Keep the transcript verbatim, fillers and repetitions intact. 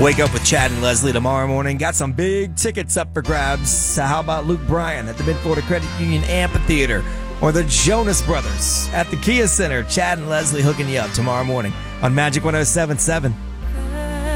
Wake up with Chad and Leslie tomorrow morning. Got some big tickets up for grabs. So how about Luke Bryan at the Mid-Florida Credit Union Amphitheater? Or the Jonas Brothers at the Kia Center? Chad and Leslie hooking you up tomorrow morning on Magic one oh seven point seven.